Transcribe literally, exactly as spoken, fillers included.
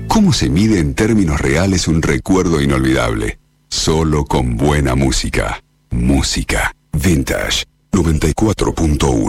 ¿Cómo se mide en términos reales un recuerdo inolvidable? Solo con buena música. Música Vintage noventa y cuatro punto uno.